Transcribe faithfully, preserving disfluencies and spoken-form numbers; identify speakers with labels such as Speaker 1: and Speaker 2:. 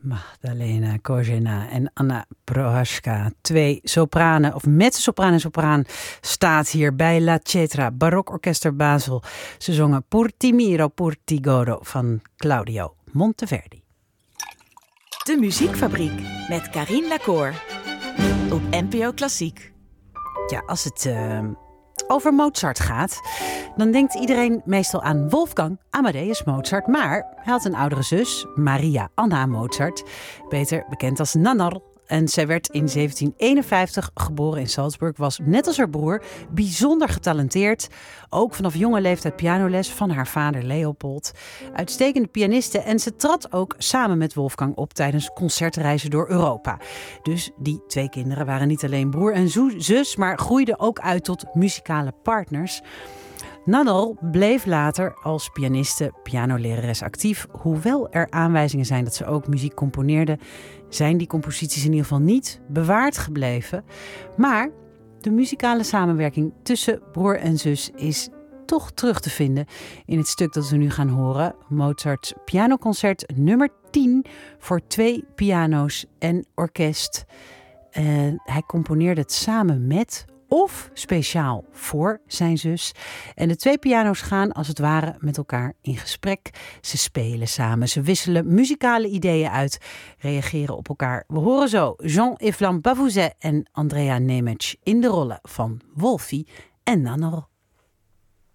Speaker 1: Magdalena Kozena en Anna Prohaska. Twee sopranen, of mezzo-sopraan en sopraan, staat hier bij La Cetra, Barokorkester Basel. Ze zongen Pur ti miro, pur ti godo van Claudio Monteverdi.
Speaker 2: De Muziekfabriek met Carine Lacour op N P O Klassiek.
Speaker 1: Ja, als het uh, over Mozart gaat, dan denkt iedereen meestal aan Wolfgang Amadeus Mozart. Maar hij had een oudere zus, Maria Anna Mozart, beter bekend als Nannerl. En zij werd in zeventien eenenvijftig geboren in Salzburg, was net als haar broer bijzonder getalenteerd. Ook vanaf jonge leeftijd pianoles van haar vader Leopold. Uitstekende pianiste en ze trad ook samen met Wolfgang op tijdens concertreizen door Europa. Dus die twee kinderen waren niet alleen broer en zus, maar groeiden ook uit tot muzikale partners. Nannerl bleef later als pianiste, pianolerares actief. Hoewel er aanwijzingen zijn dat ze ook muziek componeerde, zijn die composities in ieder geval niet bewaard gebleven. Maar de muzikale samenwerking tussen broer en zus is toch terug te vinden in het stuk dat we nu gaan horen. Mozarts pianoconcert nummer tien voor twee piano's en orkest. Uh, hij componeerde het samen met of speciaal voor zijn zus. En de twee piano's gaan als het ware met elkaar in gesprek. Ze spelen samen, ze wisselen muzikale ideeën uit, reageren op elkaar. We horen zo Jean-Yves Bavouzet en Andrea Nemec in de rollen van Wolfie en Nannerl.